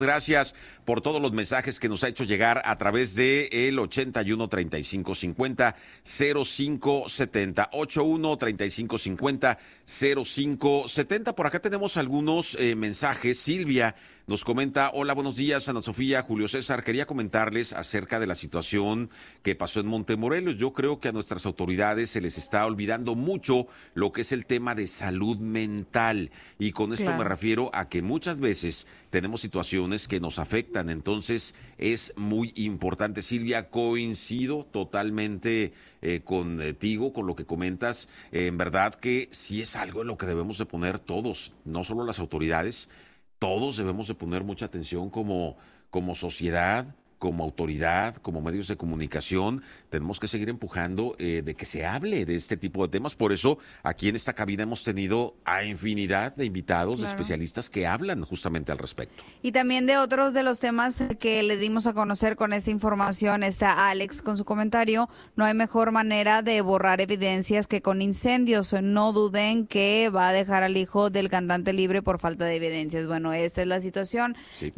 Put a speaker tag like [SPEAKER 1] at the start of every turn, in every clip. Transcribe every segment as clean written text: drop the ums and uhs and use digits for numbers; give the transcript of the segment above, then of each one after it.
[SPEAKER 1] Gracias por todos los mensajes que nos ha hecho llegar a través de el 81 35 50 05 70, 81 35 50 05 70. Por acá tenemos algunos mensajes. Silvia nos comenta: hola, buenos días, Ana Sofía, Julio César. Quería comentarles acerca de la situación que pasó en Montemorelos. Yo creo que a nuestras autoridades se les está olvidando mucho lo que es el tema de salud mental. Y con esto me refiero a que muchas veces tenemos situaciones que nos afectan. Entonces es muy importante. Silvia, coincido totalmente contigo, con lo que comentas. En verdad que sí es algo en lo que debemos de poner todos, no solo las autoridades. Todos debemos de poner mucha atención como sociedad, como autoridad, como medios de comunicación. Tenemos que seguir empujando de que se hable de este tipo de temas. Por eso aquí en esta cabina hemos tenido a infinidad de invitados, de especialistas que hablan justamente al respecto.
[SPEAKER 2] Y también de otros de los temas que le dimos a conocer con esta información está Alex con su comentario: no hay mejor manera de borrar evidencias que con incendios. No duden que va a dejar al hijo del cantante libre por falta de evidencias. Bueno, esta es la situación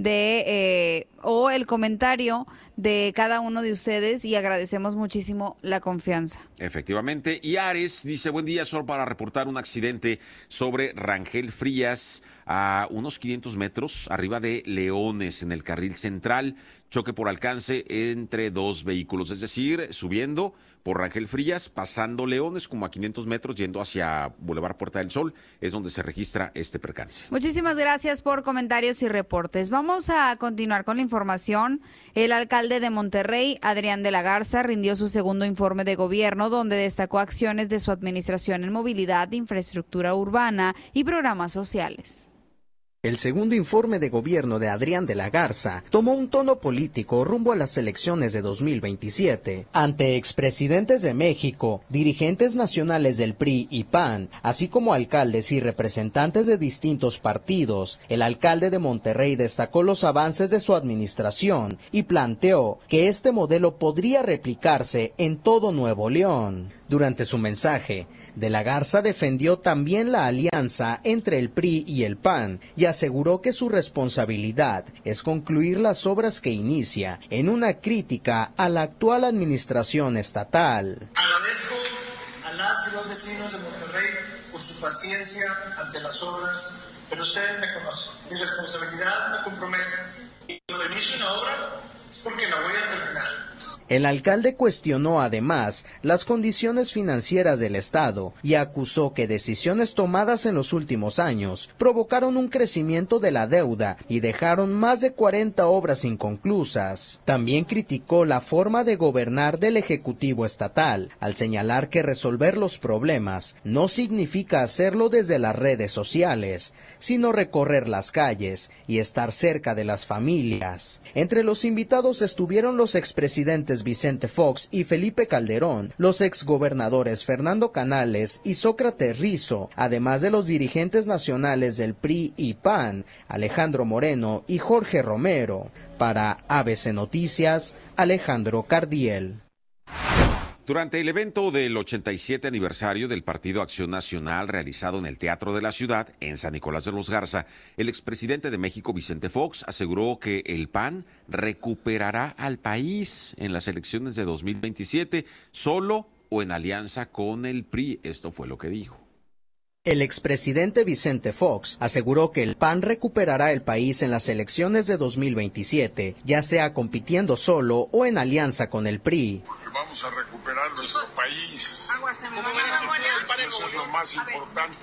[SPEAKER 2] o el comentario de cada uno de ustedes, y agradecemos muchísimo la confianza.
[SPEAKER 1] Efectivamente. Y Ares dice: buen día, solo para reportar un accidente sobre Rangel Frías, a unos 500 metros arriba de Leones, en el carril central. Choque por alcance entre dos vehículos, es decir, subiendo por Rangel Frías, pasando Leones, como a 500 metros, yendo hacia Boulevard Puerta del Sol, es donde se registra este percance.
[SPEAKER 2] Muchísimas gracias por comentarios y reportes. Vamos a continuar con la información. El alcalde de Monterrey, Adrián de la Garza, rindió su segundo informe de gobierno, donde destacó acciones de su administración en movilidad, infraestructura urbana y programas sociales.
[SPEAKER 3] El segundo informe de gobierno de Adrián de la Garza tomó un tono político rumbo a las elecciones de 2027. Ante expresidentes de México, dirigentes nacionales del PRI y PAN, así como alcaldes y representantes de distintos partidos, el alcalde de Monterrey destacó los avances de su administración y planteó que este modelo podría replicarse en todo Nuevo León. Durante su mensaje, de la Garza defendió también la alianza entre el PRI y el PAN y aseguró que su responsabilidad es concluir las obras que inicia, en una crítica a la actual administración estatal.
[SPEAKER 4] Agradezco a las y los vecinos de Monterrey por su paciencia ante las obras, pero ustedes me conocen. Mi responsabilidad me compromete. Y cuando inicio una obra es porque la voy a terminar.
[SPEAKER 3] El alcalde cuestionó además las condiciones financieras del Estado y acusó que decisiones tomadas en los últimos años provocaron un crecimiento de la deuda y dejaron más de 40 obras inconclusas. También criticó la forma de gobernar del Ejecutivo Estatal, al señalar que resolver los problemas no significa hacerlo desde las redes sociales, sino recorrer las calles y estar cerca de las familias. Entre los invitados estuvieron los expresidentes Vicente Fox y Felipe Calderón, los exgobernadores Fernando Canales y Sócrates Rizo, además de los dirigentes nacionales del PRI y PAN, Alejandro Moreno y Jorge Romero. Para ABC Noticias, Alejandro Cardiel.
[SPEAKER 1] Durante el evento del 87 aniversario del Partido Acción Nacional realizado en el Teatro de la Ciudad, en San Nicolás de los Garza, el expresidente de México, Vicente Fox, aseguró que el PAN recuperará al país en las elecciones de 2027, solo o en alianza con el PRI. Esto fue lo que dijo.
[SPEAKER 3] El expresidente Vicente Fox aseguró que el PAN recuperará el país en las elecciones de 2027, ya sea compitiendo solo o en alianza con el PRI.
[SPEAKER 5] Vamos a recuperar nuestro país. Eso es lo más importante.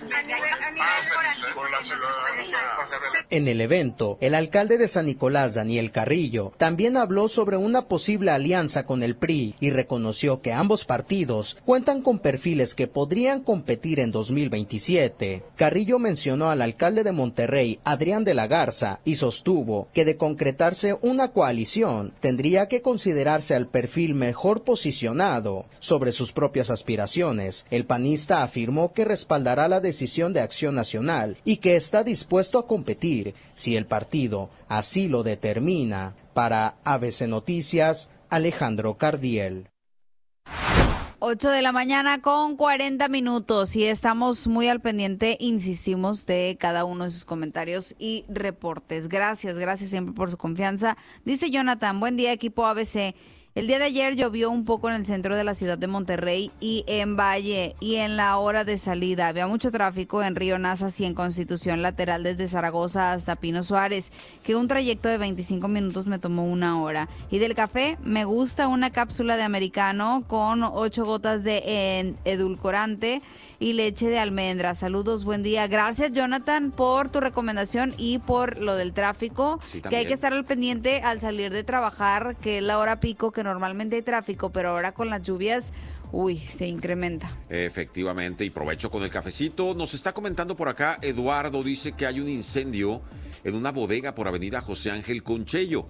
[SPEAKER 5] Con la ciudadanía.
[SPEAKER 3] En el evento, el alcalde de San Nicolás, Daniel Carrillo, también habló sobre una posible alianza con el PRI y reconoció que ambos partidos cuentan con perfiles que podrían competir en 2027. Carrillo mencionó al alcalde de Monterrey, Adrián de la Garza, y sostuvo que de concretarse una coalición, tendría que considerarse al perfil mejor posicionado. Sobre sus propias aspiraciones, el panista afirmó que respaldará la decisión de Acción Nacional y que está dispuesto a competir si el partido así lo determina. Para ABC Noticias, Alejandro Cardiel.
[SPEAKER 2] 8 de la mañana con 40 minutos y estamos muy al pendiente, insistimos, de cada uno de sus comentarios y reportes. Gracias siempre por su confianza. Dice Jonathan, buen día equipo ABC. El día de ayer llovió un poco en el centro de la ciudad de Monterrey y en Valle y en la hora de salida. Había mucho tráfico en Río Nazas y en Constitución lateral desde Zaragoza hasta Pino Suárez, que un trayecto de 25 minutos me tomó 1 hora. Y del café, me gusta una cápsula de americano con 8 gotas de edulcorante y leche de almendra. Saludos, buen día. Gracias, Jonathan, por tu recomendación y por lo del tráfico, sí, que hay que estar al pendiente al salir de trabajar, que es la hora pico, que normalmente hay tráfico, pero ahora con las lluvias, se incrementa.
[SPEAKER 1] Efectivamente, y provecho con el cafecito. Nos está comentando por acá, Eduardo dice que hay un incendio en una bodega por Avenida José Ángel Conchello.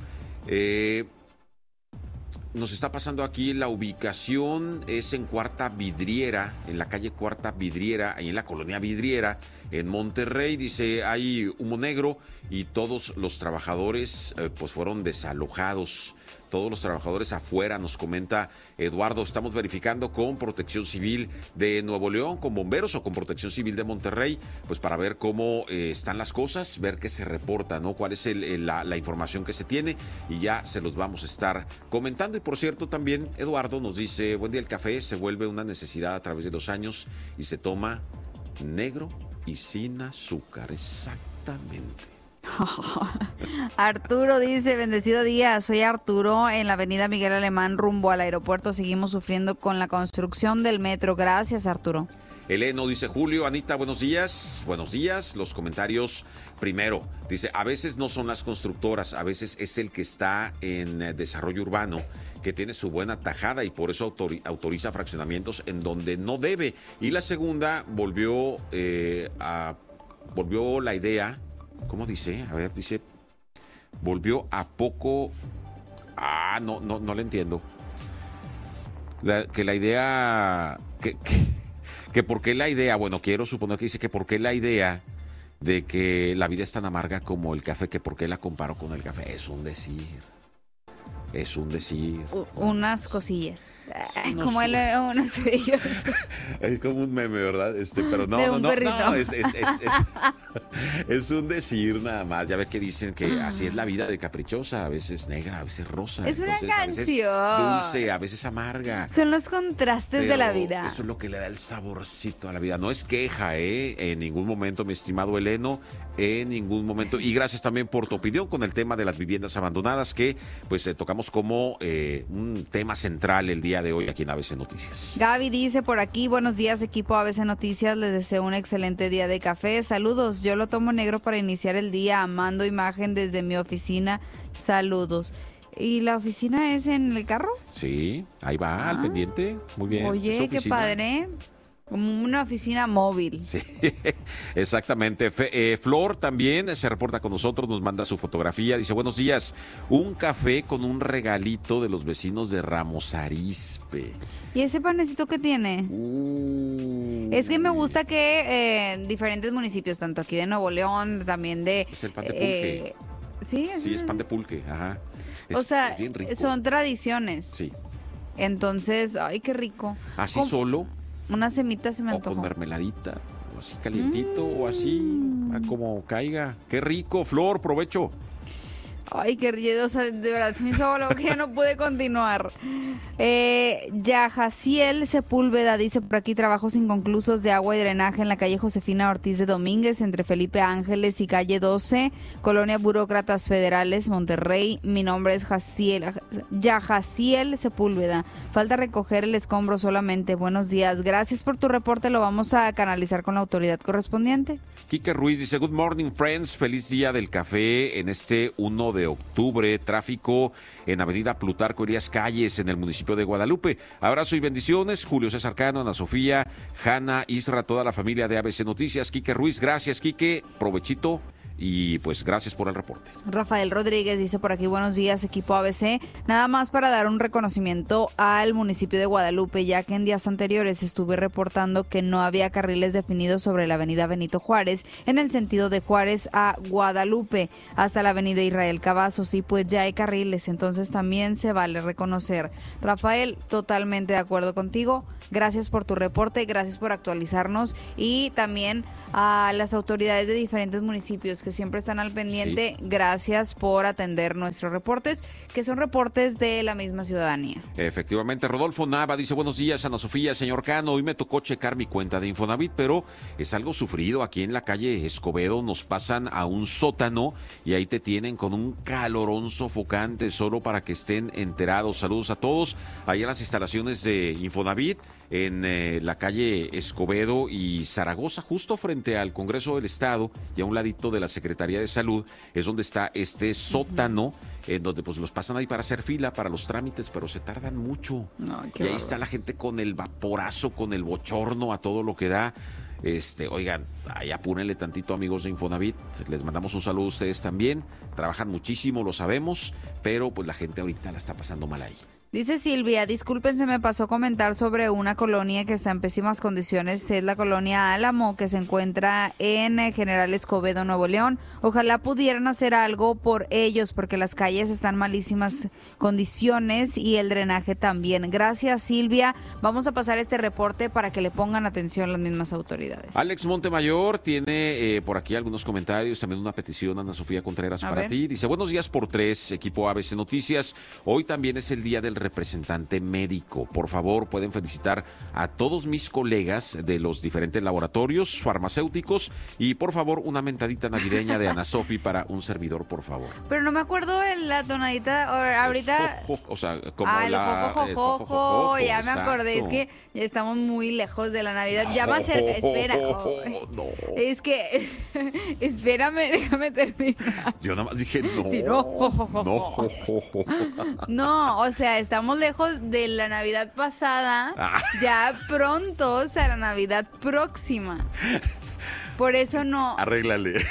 [SPEAKER 1] Nos está pasando aquí la ubicación, es en Cuarta Vidriera, en la calle Cuarta Vidriera, ahí en la colonia Vidriera, en Monterrey. Dice, hay humo negro y todos los trabajadores pues fueron desalojados. Todos los trabajadores afuera, nos comenta Eduardo. Estamos verificando con Protección Civil de Nuevo León, con bomberos o con Protección Civil de Monterrey, pues para ver cómo están las cosas, ver qué se reporta, ¿no? Cuál es la información que se tiene y ya se los vamos a estar comentando. Y por cierto, también Eduardo nos dice, buen día, el café se vuelve una necesidad a través de los años y se toma negro y sin azúcar. Exactamente.
[SPEAKER 2] Arturo dice, bendecido día, soy Arturo en la avenida Miguel Alemán rumbo al aeropuerto, seguimos sufriendo con la construcción del metro. Gracias, Arturo.
[SPEAKER 1] Eleno dice, Julio, Anita, buenos días. Buenos días. Los comentarios primero. Dice, a veces no son las constructoras, a veces es el que está en desarrollo urbano que tiene su buena tajada y por eso autoriza fraccionamientos en donde no debe. Y la segunda volvió la idea. ¿Cómo dice? A ver, dice, volvió a poco... no le entiendo. Que la idea... Que por qué la idea... Bueno, quiero suponer que dice que por qué la idea de que la vida es tan amarga como el café, que por qué la comparo con el café. Es un decir. Es un decir.
[SPEAKER 2] Unas cosillas. No, como unos ellos.
[SPEAKER 1] Es como un meme, ¿verdad? Pero no, es un decir nada más. Ya ves que dicen que así es la vida de caprichosa, a veces negra, a veces rosa.
[SPEAKER 2] Es una canción.
[SPEAKER 1] A veces dulce, a veces amarga.
[SPEAKER 2] Son los contrastes de la vida.
[SPEAKER 1] Eso es lo que le da el saborcito a la vida. No es queja, en ningún momento, mi estimado Eleno, en ningún momento. Y gracias también por tu opinión con el tema de las viviendas abandonadas, que pues tocamos como un tema central el día de hoy aquí en ABC Noticias.
[SPEAKER 2] Gaby dice por aquí, buenos días equipo ABC Noticias, les deseo un excelente día de café, saludos, yo lo tomo negro para iniciar el día, amando imagen desde mi oficina, saludos. ¿Y la oficina es en el carro?
[SPEAKER 1] Sí, ahí va, al pendiente, muy bien.
[SPEAKER 2] Oye, qué padre. Como una oficina móvil.
[SPEAKER 1] Sí, exactamente. Flor también se reporta con nosotros, nos manda su fotografía. Dice, buenos días, un café con un regalito de los vecinos de Ramos Arizpe.
[SPEAKER 2] ¿Y ese panecito qué tiene? Es que me gusta que en diferentes municipios, tanto aquí de Nuevo León, también de...
[SPEAKER 1] Es el pan de pulque.
[SPEAKER 2] Sí,
[SPEAKER 1] es pan de pulque, ajá.
[SPEAKER 2] Es bien rico. Son tradiciones.
[SPEAKER 1] Sí.
[SPEAKER 2] Entonces, ay, qué rico.
[SPEAKER 1] ¿Así solo?
[SPEAKER 2] Una semita se me antojó.
[SPEAKER 1] O con mermeladita, o así calientito, o así, como caiga. ¡Qué rico, Flor! ¡Provecho!
[SPEAKER 2] Ay, qué rico, o sea, de verdad, se me hizo algo que ya no pude continuar. Yajaciel Sepúlveda dice por aquí, trabajos inconclusos de agua y drenaje en la calle Josefina Ortiz de Domínguez, entre Felipe Ángeles y calle 12, Colonia Burócratas Federales, Monterrey. Mi nombre es Yajaciel Sepúlveda. Falta recoger el escombro solamente. Buenos días. Gracias por tu reporte, lo vamos a canalizar con la autoridad correspondiente.
[SPEAKER 1] Quique Ruiz dice, good morning, friends. Feliz día del café en este 1 de octubre. Tráfico en Avenida Plutarco Elías Calles, en el municipio de Guadalupe. Abrazo y bendiciones. Julio César Cano, Ana Sofía, Hanna, Isra, toda la familia de ABC Noticias. Quique Ruiz, gracias, Quique. Provechito y pues gracias por el reporte.
[SPEAKER 2] Rafael Rodríguez dice por aquí, buenos días, equipo ABC. Nada más para dar un reconocimiento al municipio de Guadalupe, ya que en días anteriores estuve reportando que no había carriles definidos sobre la avenida Benito Juárez, en el sentido de Juárez a Guadalupe, hasta la avenida Israel Cavazos, y pues ya hay carriles, entonces también se vale reconocer. Rafael, totalmente de acuerdo contigo. Gracias por tu reporte, gracias por actualizarnos, y también a las autoridades de diferentes municipios que siempre están al pendiente. Sí. Gracias por atender nuestros reportes, que son reportes de la misma ciudadanía.
[SPEAKER 1] Efectivamente, Rodolfo Nava dice, buenos días, Ana Sofía, señor Cano, hoy me tocó checar mi cuenta de Infonavit, pero es algo sufrido. Aquí en la calle Escobedo nos pasan a un sótano y ahí te tienen con un calorón sofocante, solo para que estén enterados. Saludos a todos, ahí en las instalaciones de Infonavit, en la calle Escobedo y Zaragoza, justo frente al Congreso del Estado y a un ladito de la Secretaría de Salud, es donde está este sótano, en donde pues los pasan ahí para hacer fila para los trámites, pero se tardan mucho. No, y ahí está la gente con el vaporazo, con el bochorno a todo lo que da. Oigan, ahí apúrenle tantito, amigos de Infonavit, les mandamos un saludo a ustedes también, trabajan muchísimo, lo sabemos, pero pues la gente ahorita la está pasando mal ahí.
[SPEAKER 2] Dice Silvia, disculpen, se me pasó comentar sobre una colonia que está en pésimas condiciones, es la colonia Álamo, que se encuentra en General Escobedo, Nuevo León. Ojalá pudieran hacer algo por ellos, porque las calles están en malísimas condiciones y el drenaje también. Gracias, Silvia. Vamos a pasar este reporte para que le pongan atención las mismas autoridades.
[SPEAKER 1] Alex Montemayor tiene por aquí algunos comentarios, también una petición, Ana Sofía Contreras, para ti. Dice, buenos días por 3, equipo ABC Noticias. Hoy también es el día del representante médico. Por favor, pueden felicitar a todos mis colegas de los diferentes laboratorios farmacéuticos y por favor una mentadita navideña de Ana Sofi para un servidor, por favor.
[SPEAKER 2] Pero no me acuerdo de la tonadita ahorita.
[SPEAKER 1] O sea, como
[SPEAKER 2] ya me acordé, es que ya estamos muy lejos de la Navidad, ya más cerca, espera.
[SPEAKER 1] No.
[SPEAKER 2] Es que espérame, déjame terminar.
[SPEAKER 1] Yo nada más dije no.
[SPEAKER 2] Sí, no, o sea, estamos lejos de la Navidad pasada, ya pronto, o sea, la Navidad próxima. Por eso no.
[SPEAKER 1] Arréglale.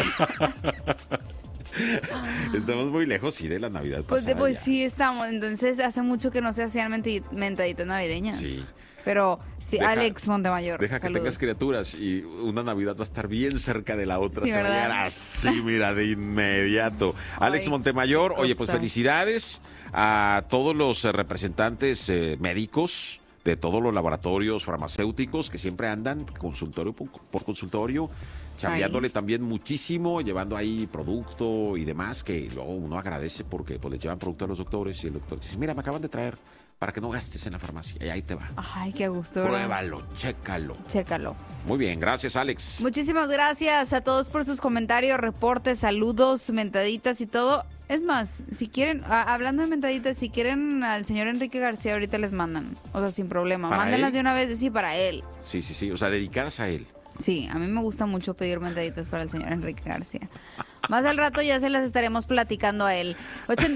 [SPEAKER 1] Estamos muy lejos, sí, de la Navidad pasada.
[SPEAKER 2] Pues sí, estamos. Entonces, hace mucho que no se hacían mentaditas navideñas. Sí. Pero sí, Alex Montemayor.
[SPEAKER 1] Deja saludos. Que tengas criaturas y una Navidad va a estar bien cerca de la otra. Sí, se va a llegar así, mira, de inmediato. Alex Montemayor, oye, pues felicidades a todos los representantes médicos de todos los laboratorios farmacéuticos que siempre andan consultorio por consultorio, chambeándole también muchísimo, llevando ahí producto y demás, que luego uno agradece porque pues les llevan producto a los doctores y el doctor dice, mira, me acaban de traer para que no gastes en la farmacia. Y ahí te va.
[SPEAKER 2] Ay, qué gusto.
[SPEAKER 1] Pruébalo, chécalo. Muy bien, gracias, Alex.
[SPEAKER 2] Muchísimas gracias a todos por sus comentarios, reportes, saludos, mentaditas y todo. Es más, si quieren, hablando de mentaditas, si quieren al señor Enrique García, ahorita les mandan. O sea, sin problema. Mándenlas de una vez, sí, para él.
[SPEAKER 1] Sí. O sea, dedicadas a él.
[SPEAKER 2] Sí, a mí me gusta mucho pedir mentaditas para el señor Enrique García. Más al rato ya se las estaremos platicando a él.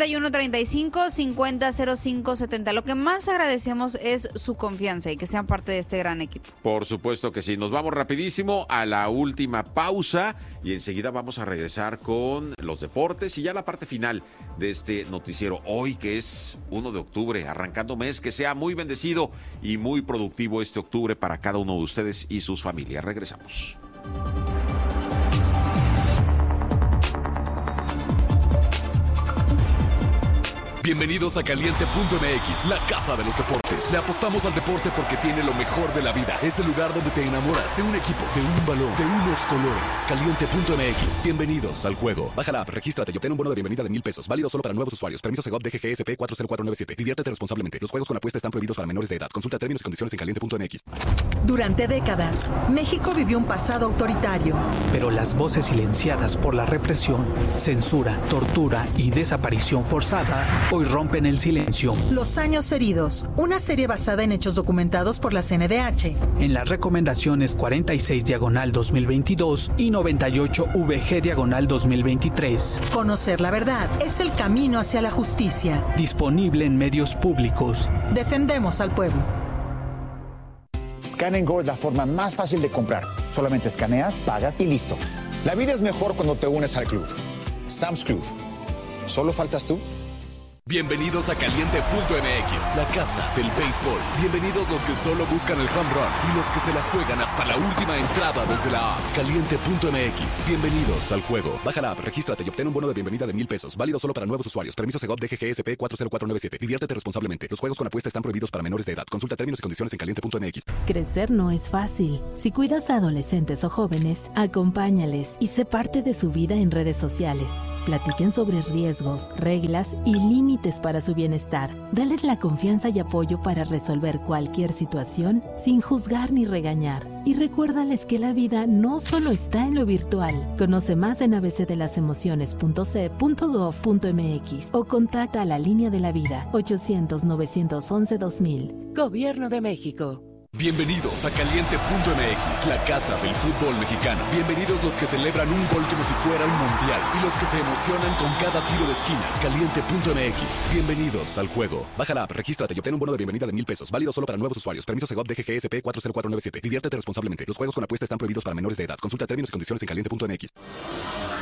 [SPEAKER 2] 8135-500570. Lo que más agradecemos es su confianza y que sean parte de este gran equipo.
[SPEAKER 1] Por supuesto que sí. Nos vamos rapidísimo a la última pausa y enseguida vamos a regresar con los deportes y ya la parte final de este noticiero. Hoy que es 1 de octubre, arrancando mes, que sea muy bendecido y muy productivo este octubre para cada uno de ustedes y sus familias. Regresamos.
[SPEAKER 6] Bienvenidos a Caliente.mx, la casa de los deportes. Le apostamos al deporte porque tiene lo mejor de la vida. Es el lugar donde te enamoras de un equipo, de un balón, de unos colores. Caliente.mx, bienvenidos al juego. Baja la app, regístrate y obtén un bono de bienvenida de $1,000. Válido solo para nuevos usuarios. Permiso Segov DGGSP 40497. Diviértete responsablemente. Los juegos con apuesta están prohibidos para menores de edad. Consulta términos y condiciones en Caliente.mx.
[SPEAKER 7] Durante décadas, México vivió un pasado autoritario.
[SPEAKER 8] Pero las voces silenciadas por la represión, censura, tortura y desaparición forzada hoy rompen el silencio.
[SPEAKER 7] Los años heridos, una serie basada en hechos documentados por la CNDH.
[SPEAKER 8] En las recomendaciones 46/2022 y 98/VG/2023.
[SPEAKER 7] Conocer la verdad es el camino hacia la justicia.
[SPEAKER 8] Disponible en medios públicos.
[SPEAKER 7] Defendemos al pueblo.
[SPEAKER 9] Scan & Go es la forma más fácil de comprar. Solamente escaneas, pagas y listo. La vida es mejor cuando te unes al club. Sam's Club. ¿Solo faltas tú?
[SPEAKER 6] Bienvenidos a Caliente.mx, la casa del béisbol. Bienvenidos los que solo buscan el home run y los que se la juegan hasta la última entrada desde la app. Caliente.mx, bienvenidos al juego. Baja la app, regístrate y obtén un bono de bienvenida de $1,000. Válido solo para nuevos usuarios. Permiso Segov DGGSP 40497. Diviértete responsablemente. Los juegos con apuesta están prohibidos para menores de edad. Consulta términos y condiciones en Caliente.mx.
[SPEAKER 10] Crecer no es fácil. Si cuidas a adolescentes o jóvenes, acompáñales y sé parte de su vida en redes sociales. Platiquen sobre riesgos, reglas y límites para su bienestar. Dale la confianza y apoyo para resolver cualquier situación sin juzgar ni regañar. Y recuérdales que la vida no solo está en lo virtual. Conoce más en abcdelasemociones.c.gov.mx o contacta a la Línea de la Vida 800-911-2000. Gobierno de México.
[SPEAKER 6] Bienvenidos a Caliente.mx, la casa del fútbol mexicano. Bienvenidos los que celebran un gol como si fuera un mundial y los que se emocionan con cada tiro de esquina. Caliente.mx, bienvenidos al juego. Baja la app, regístrate y obtén un bono de bienvenida de $1,000. Válido solo para nuevos usuarios. Permiso Segov DGGSP 40497. Diviértete responsablemente. Los juegos con apuesta están prohibidos para menores de edad. Consulta términos y condiciones en Caliente.mx.